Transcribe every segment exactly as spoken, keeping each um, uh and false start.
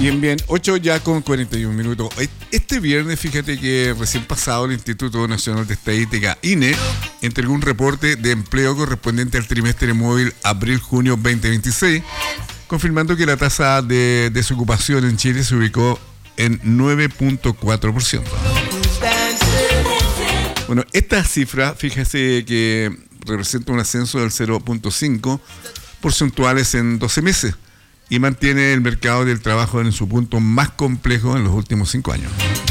Bien, bien, ocho ya con cuarenta y un minutos. Este viernes, fíjate que recién pasado el Instituto Nacional de Estadística, I N E, entregó un reporte de empleo correspondiente al trimestre móvil abril-junio veinte veintiséis, confirmando que la tasa de desocupación en Chile se ubicó en nueve punto cuatro por ciento. Bueno, esta cifra, fíjese que representa un ascenso del cero punto cinco porcentuales en doce meses y mantiene el mercado del trabajo en su punto más complejo en los últimos cinco años.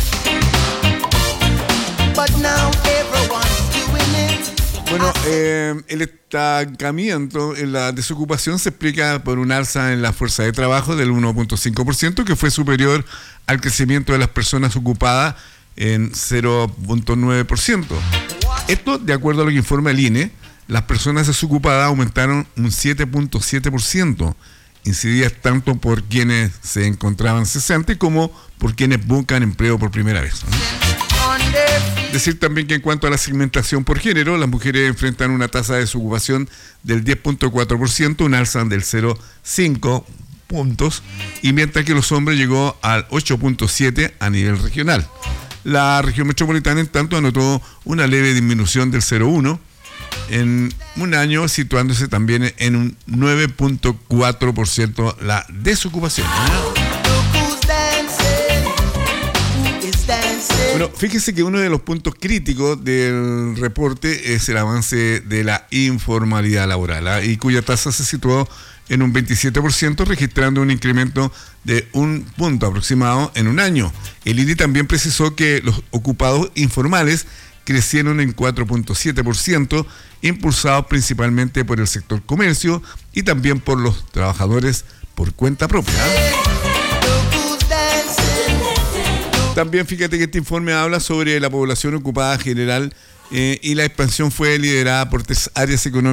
Bueno, eh, el estancamiento en la desocupación se explica por un alza en la fuerza de trabajo del uno punto cinco por ciento, que fue superior al crecimiento de las personas ocupadas en cero punto nueve por ciento. Esto, de acuerdo a lo que informa el I N E, las personas desocupadas aumentaron un siete punto siete por ciento, incididas tanto por quienes se encontraban cesantes como por quienes buscan empleo por primera vez, ¿no? Decir también que en cuanto a la segmentación por género, las mujeres enfrentan una tasa de desocupación del diez punto cuatro por ciento, un alza del cero punto cinco puntos, y mientras que los hombres llegó al ocho punto siete a nivel regional. La región metropolitana, en tanto, anotó una leve disminución del cero punto uno en un año, situándose también en un nueve punto cuatro por ciento la desocupación, ¿no? Bueno, fíjese que uno de los puntos críticos del reporte es el avance de la informalidad laboral, ¿eh? Y cuya tasa se situó en un veintisiete por ciento, registrando un incremento de un punto aproximado en un año. El I N E también precisó que los ocupados informales crecieron en cuatro punto siete por ciento, impulsados principalmente por el sector comercio y también por los trabajadores por cuenta propia. También fíjate que este informe habla sobre la población ocupada general eh, y la expansión fue liderada por tres áreas económicas